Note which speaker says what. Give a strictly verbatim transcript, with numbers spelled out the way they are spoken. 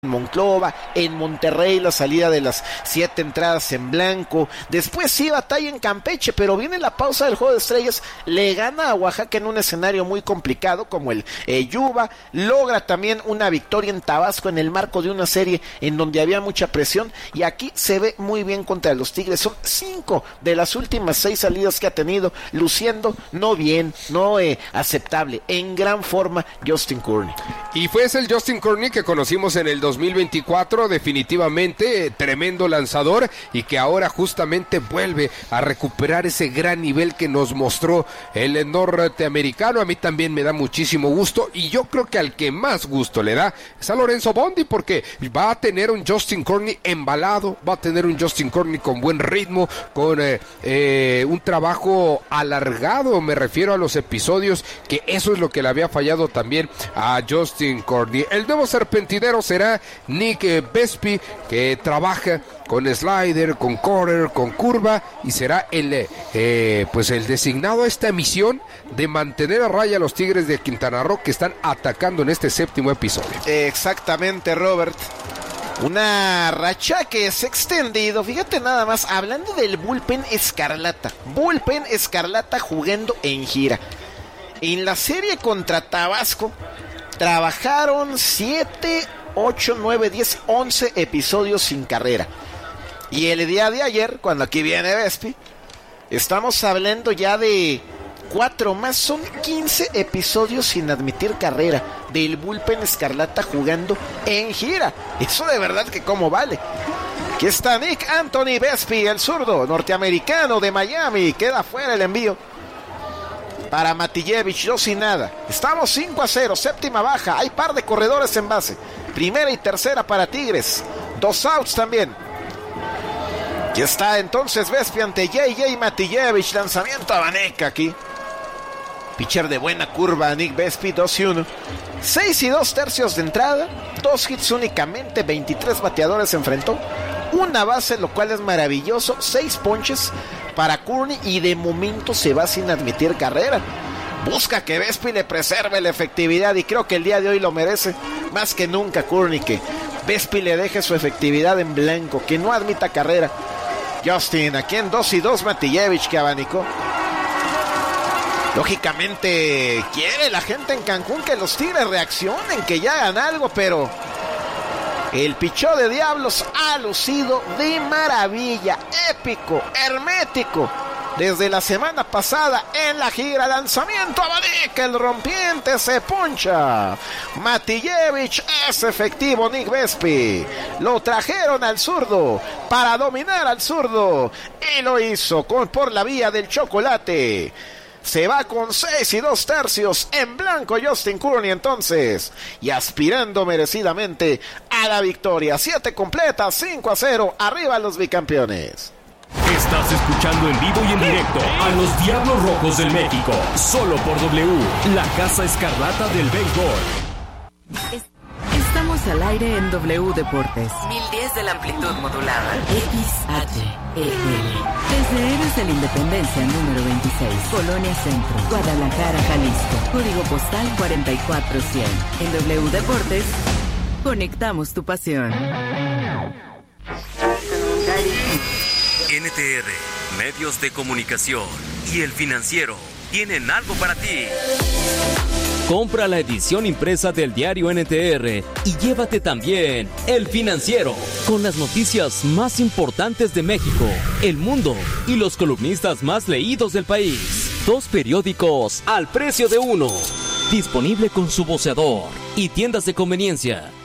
Speaker 1: Monclova, en Monterrey la salida de las siete entradas en blanco, después sí batalla en Campeche, pero viene la pausa del Juego de Estrellas, le gana a Oaxaca en un escenario muy complicado como el eh, Yuba, logra también una victoria en Tabasco en el marco de una serie en donde había mucha presión, y aquí se ve muy bien contra los Tigres. Son cinco de las últimas seis salidas que ha tenido, luciendo no bien, no eh, aceptable, en gran forma Justin Kurney.
Speaker 2: Y fue ese el Justin Kurney que conocimos en el dos mil veinticuatro, definitivamente eh, tremendo lanzador, y que ahora justamente vuelve a recuperar ese gran nivel que nos mostró el norteamericano. A mí también me da muchísimo gusto, y yo creo que al que más gusto le da es a Lorenzo Bondi, porque va a tener un Justin Kurney embalado, va a tener un Justin Kurney con buen ritmo, con eh, eh, un trabajo alargado, me refiero a los episodios, que eso es lo que le había fallado también a Justin Kurney. El nuevo serpentinero será Nick Vespi, que trabaja con slider, con quarter, con curva, y será el eh, pues el designado a esta misión de mantener a raya a los Tigres de Quintana Roo, que están atacando en este séptimo episodio.
Speaker 1: Exactamente, Robert. Una racha que se ha extendido, fíjate nada más, hablando del bullpen Escarlata. Bullpen Escarlata jugando en gira. En la serie contra Tabasco trabajaron siete, ocho, nueve, diez, once episodios sin carrera. Y el día de ayer, cuando aquí viene Vespi, estamos hablando ya de cuatro más, son quince episodios sin admitir carrera del bullpen Escarlata jugando en gira. Eso de verdad que cómo vale. Aquí está Nick Anthony Vespi, el zurdo norteamericano de Miami. Queda fuera el envío para Matijevich, dos y nada. Estamos cinco a cero, séptima baja. Hay par de corredores en base. Primera y tercera para Tigres. Dos outs también. Y está entonces Vespi ante J J Matijevich. Lanzamiento a Vaneca aquí. Pitcher de buena curva, Nick Vespi, dos y uno. seis y dos tercios de entrada. Dos hits únicamente, veintitrés bateadores enfrentó. Una base, lo cual es maravilloso. Seis ponches para Kurney, y de momento se va sin admitir carrera. Busca que Vespi le preserve la efectividad, y creo que el día de hoy lo merece más que nunca Kurney, que Vespi le deje su efectividad en blanco, que no admita carrera. Justin, aquí en dos y dos, Matijevich, que abanicó. Lógicamente quiere la gente en Cancún que los Tigres reaccionen, que ya hagan algo, pero el pichó de Diablos ha lucido de maravilla, épico, hermético. Desde la semana pasada en la gira, lanzamiento a Vaneca, el rompiente se puncha. Matijevich es efectivo, Nick Vespi. Lo trajeron al zurdo para dominar al zurdo, y lo hizo con, por la vía del chocolate. Se va con seis y dos tercios en blanco Justin Kurney entonces, y aspirando merecidamente a la victoria. Siete completas, cinco a cero, arriba los bicampeones.
Speaker 3: Estás escuchando en vivo y en directo a los Diablos Rojos del México, solo por W, la Casa Escarlata del béisbol.
Speaker 4: Estamos al aire en W Deportes.
Speaker 5: mil diez de la amplitud modulada.
Speaker 4: X H E L. Desde Héroes de la Independencia número veintiséis, Colonia Centro, Guadalajara, Jalisco. Código postal cuarenta y cuatro cien. En W Deportes, conectamos tu pasión.
Speaker 6: N T R, Medios de Comunicación y El Financiero tienen algo para ti.
Speaker 7: Compra la edición impresa del diario N T R y llévate también El Financiero, con las noticias más importantes de México, el mundo y los columnistas más leídos del país. Dos periódicos al precio de uno. Disponible con su voceador y tiendas de conveniencia.